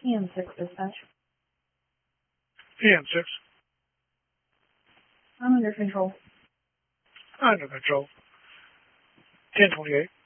PM6 dispatch. PM6. I'm under control. Under control. 1028.